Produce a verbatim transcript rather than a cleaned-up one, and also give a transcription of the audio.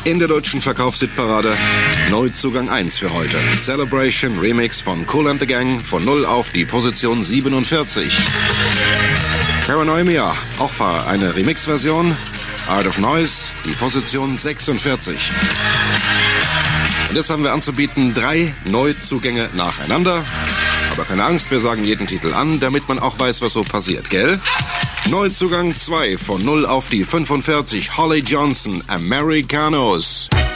In der deutschen Verkaufshitparade Neuzugang eins für heute. Celebration Remix von Kool and the Gang von null auf die Position siebenundvierzig. Paranoia, auch eine Remix-Version. Art of Noise, die Position sechsundvierzig. Und jetzt haben wir anzubieten drei Neuzugänge nacheinander. Aber keine Angst, wir sagen jeden Titel an, damit man auch weiß, was so passiert, gell? Neuzugang zwei von null auf die fünfundvierzig. Holly Johnson, Americanos.